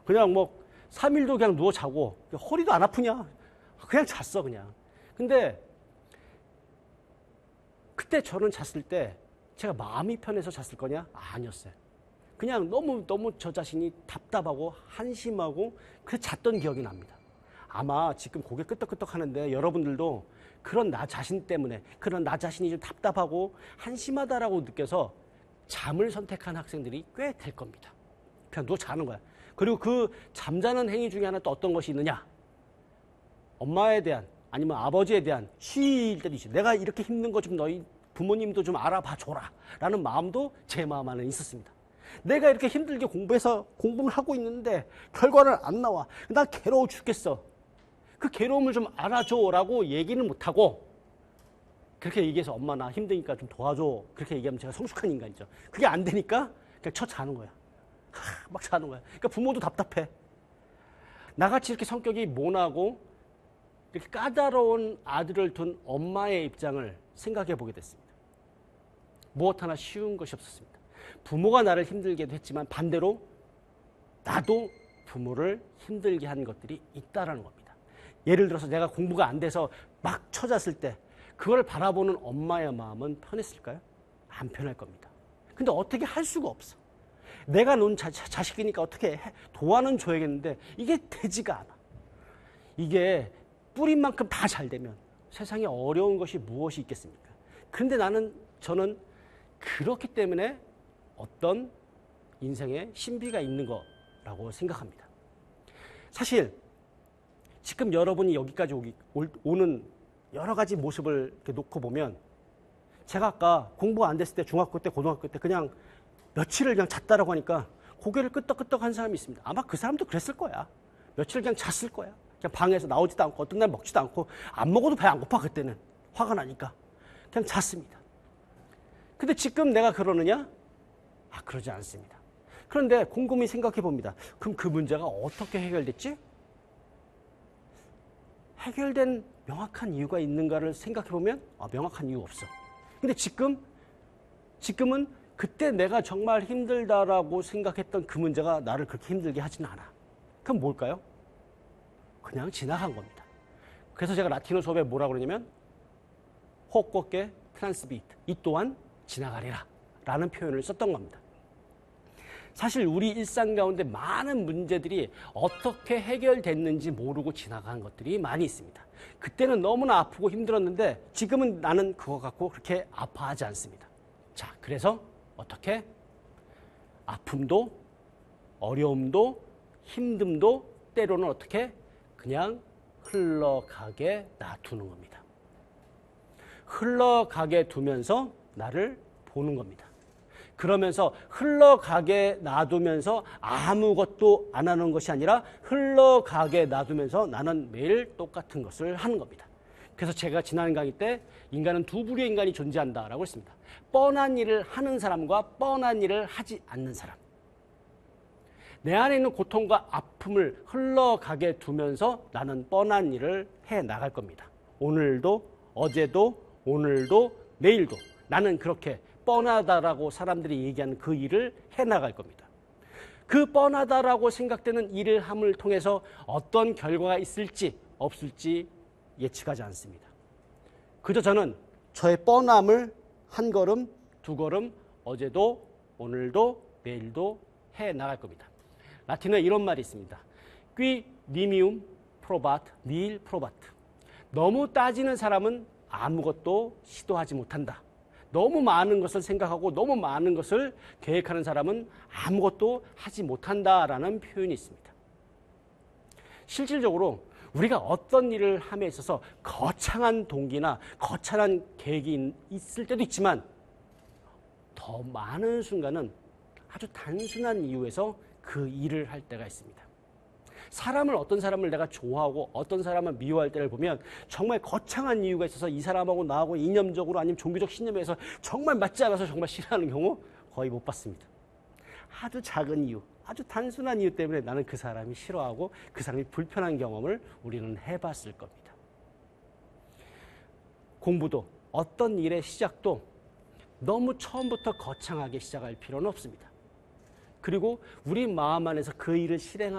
그냥 뭐 3일도 그냥 누워 자고 허리도 안 아프냐? 그냥 잤어 그냥. 근데 그때 저는 잤을 때 제가 마음이 편해서 잤을 거냐? 아니었어요. 그냥 너무 저 자신이 답답하고 한심하고 그래서 잤던 기억이 납니다. 아마 지금 고개 끄덕끄덕 하는데 여러분들도 그런 나 자신 때문에 그런 나 자신이 좀 답답하고 한심하다라고 느껴서 잠을 선택한 학생들이 꽤 될 겁니다. 그냥 누워 자는 거야. 그리고 그 잠자는 행위 중에 하나 또 어떤 것이 있느냐? 엄마에 대한 아니면 아버지에 대한 시일 때도 있어요. 내가 이렇게 힘든 거 좀 너희 부모님도 좀 알아봐 줘라 라는 마음도 제 마음 안에 있었습니다. 내가 이렇게 힘들게 공부를 하고 있는데 결과는 안 나와. 난 괴로워 죽겠어. 그 괴로움을 좀 알아줘라고 얘기는 못하고 그렇게 얘기해서 엄마 나 힘드니까 좀 도와줘. 그렇게 얘기하면 제가 성숙한 인간이죠. 그게 안 되니까 그냥 쳐 자는 거야. 막 자는 거야. 그러니까 부모도 답답해. 나같이 이렇게 성격이 모나고 이렇게 까다로운 아들을 둔 엄마의 입장을 생각해 보게 됐습니다. 무엇 하나 쉬운 것이 없었습니다. 부모가 나를 힘들게도 했지만 반대로 나도 부모를 힘들게 한 것들이 있다라는 겁니다. 예를 들어서 내가 공부가 안 돼서 막 쳐잤을 때 그걸 바라보는 엄마의 마음은 편했을까요? 안 편할 겁니다. 근데 어떻게 할 수가 없어. 내가 놓은 자식이니까 어떻게 도와는 줘야겠는데 이게 되지가 않아. 이게 뿌린 만큼 다 잘 되면 세상에 어려운 것이 무엇이 있겠습니까? 그런데 저는 그렇기 때문에 어떤 인생에 신비가 있는 거라고 생각합니다. 사실 지금 여러분이 여기까지 오는 여러 가지 모습을 이렇게 놓고 보면 제가 아까 공부가 안 됐을 때 중학교 때 고등학교 때 그냥 며칠을 그냥 잤다라고 하니까 고개를 끄덕끄덕 한 사람이 있습니다. 아마 그 사람도 그랬을 거야. 며칠 그냥 잤을 거야. 그냥 방에서 나오지도 않고 어떤 날 먹지도 않고 안 먹어도 배 안 고파 그때는. 화가 나니까. 그냥 잤습니다. 근데 지금 내가 그러느냐? 그러지 않습니다. 그런데 곰곰이 생각해 봅니다. 그럼 그 문제가 어떻게 해결됐지? 해결된 명확한 이유가 있는가를 생각해 보면 명확한 이유 없어. 근데 지금은 그때 내가 정말 힘들다라고 생각했던 그 문제가 나를 그렇게 힘들게 하지는 않아. 그럼 뭘까요? 그냥 지나간 겁니다. 그래서 제가 라틴어 수업에 뭐라고 그러냐면 호꽃게 트란스비트, 이 또한 지나가리라 라는 표현을 썼던 겁니다. 사실 우리 일상 가운데 많은 문제들이 어떻게 해결됐는지 모르고 지나간 것들이 많이 있습니다. 그때는 너무나 아프고 힘들었는데 지금은 나는 그거 갖고 그렇게 아파하지 않습니다. 자, 그래서 어떻게? 아픔도 어려움도 힘듦도 때로는 어떻게? 그냥 흘러가게 놔두는 겁니다. 흘러가게 두면서 나를 보는 겁니다. 그러면서 흘러가게 놔두면서 아무것도 안 하는 것이 아니라 흘러가게 놔두면서 나는 매일 똑같은 것을 하는 겁니다. 그래서 제가 지난 강의 때 인간은 두 부류의 인간이 존재한다라고 했습니다. 뻔한 일을 하는 사람과 뻔한 일을 하지 않는 사람. 내 안에 있는 고통과 아픔을 흘러가게 두면서 나는 뻔한 일을 해 나갈 겁니다. 오늘도 어제도 오늘도 내일도 나는 그렇게 뻔하다라고 사람들이 얘기하는 그 일을 해나갈 겁니다. 그 뻔하다라고 생각되는 일을 함을 통해서 어떤 결과가 있을지 없을지 예측하지 않습니다. 그저 저는 저의 뻔함을 한 걸음, 두 걸음 어제도 오늘도 내일도 해나갈 겁니다. 라틴어에 이런 말이 있습니다. Qui nimium probat nihil probat. 너무 따지는 사람은 아무것도 시도하지 못한다. 너무 많은 것을 생각하고 너무 많은 것을 계획하는 사람은 아무것도 하지 못한다라는 표현이 있습니다. 실질적으로 우리가 어떤 일을 함에 있어서 거창한 동기나 거창한 계획이 있을 때도 있지만 더 많은 순간은 아주 단순한 이유에서 그 일을 할 때가 있습니다. 어떤 사람을 내가 좋아하고 어떤 사람을 미워할 때를 보면 정말 거창한 이유가 있어서 이 사람하고 나하고 이념적으로 아니면 종교적 신념에서 정말 맞지 않아서 정말 싫어하는 경우 거의 못 봤습니다. 아주 작은 이유, 아주 단순한 이유 때문에 나는 그 사람이 싫어하고 그 사람이 불편한 경험을 우리는 해봤을 겁니다. 공부도 어떤 일의 시작도 너무 처음부터 거창하게 시작할 필요는 없습니다. 그리고 우리 마음 안에서 그 일을 실행하는